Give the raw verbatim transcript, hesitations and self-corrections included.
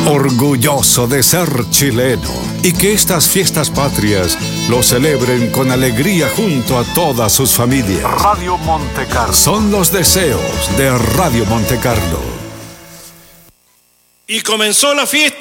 orgulloso de ser chileno, y que estas fiestas patrias lo celebren con alegría junto a todas sus familias. Radio Monte Carlo. Son los deseos de Radio Monte Carlo. Y comenzó la fiesta